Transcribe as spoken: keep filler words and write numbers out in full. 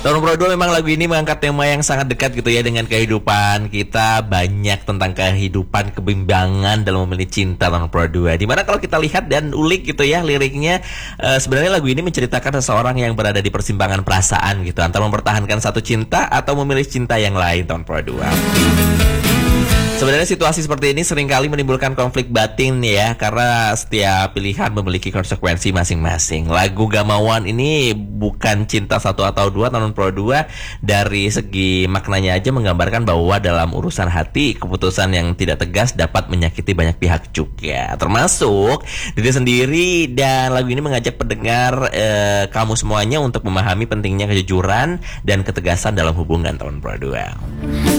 Tahun Pro dua memang lagu ini mengangkat tema yang sangat dekat gitu ya dengan kehidupan kita. Banyak tentang kehidupan, kebimbangan dalam memilih cinta tahun Pro dua. Dimana kalau kita lihat dan ulik gitu ya liriknya, uh, sebenarnya lagu ini menceritakan seseorang yang berada di persimpangan perasaan gitu, antara mempertahankan satu cinta atau memilih cinta yang lain tahun Pro dua. Sebenarnya situasi seperti ini seringkali menimbulkan konflik batin ya, karena setiap pilihan memiliki konsekuensi masing-masing. Lagu Gamawan ini bukan cinta satu atau dua tahun Pro dua. Dari segi maknanya aja menggambarkan bahwa dalam urusan hati, keputusan yang tidak tegas dapat menyakiti banyak pihak juga, termasuk diri sendiri. Dan lagu ini mengajak pendengar eh, kamu semuanya untuk memahami pentingnya kejujuran dan ketegasan dalam hubungan tahun Pro dua.